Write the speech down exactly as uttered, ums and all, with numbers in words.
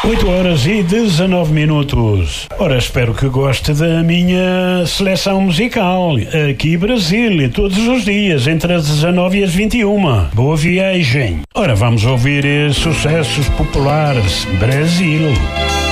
oito horas e dezanove minutos. Ora, espero que goste da minha seleção musical. Aqui Brasil, todos os dias, entre as dezanove e as vinte e uma. Boa viagem. Ora, vamos ouvir sucessos populares. Brasil.